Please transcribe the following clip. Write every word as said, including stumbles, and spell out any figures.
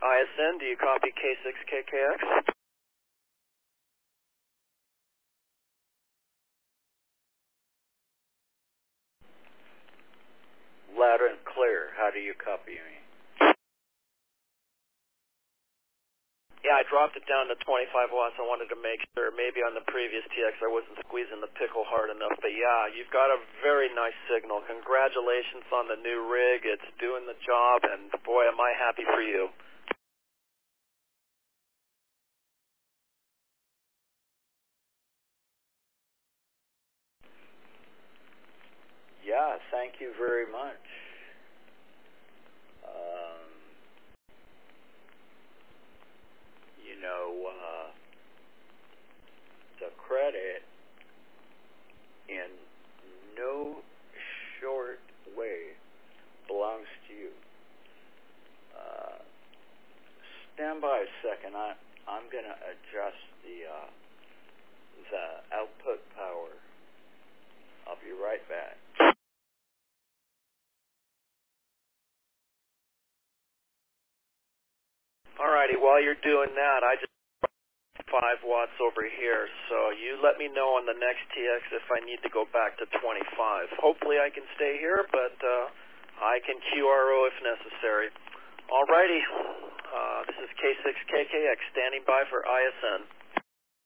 I S N, do you copy K six K K X? Loud and clear. How do you copy me? Yeah, I dropped it down to twenty-five watts. I wanted to make sure. Maybe on the previous T X I wasn't squeezing the pickle hard enough. But yeah, you've got a very nice signal. Congratulations on the new rig. It's doing the job, and boy, am I happy for you. Yeah, thank you very much. Um, you know, uh, the credit in no short way belongs to you. Uh, stand by a second. I, I'm going to adjust the uh, the output power. I'll be right back. Alrighty, while you're doing that, I just five watts over here, so you let me know on the next T X if I need to go back to twenty-five. Hopefully I can stay here, but uh, I can Q R O if necessary. Alrighty, uh, this is K six K K X standing by for I S N.